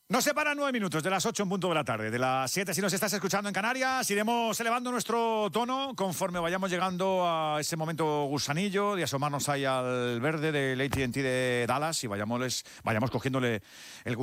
Nos separan 9 minutos de las 8 en punto de la tarde, de las 7 si nos estás escuchando en Canarias. Iremos elevando nuestro tono conforme vayamos llegando a ese momento gusanillo de asomarnos ahí al verde del AT&T de Dallas y vayamos cogiéndole el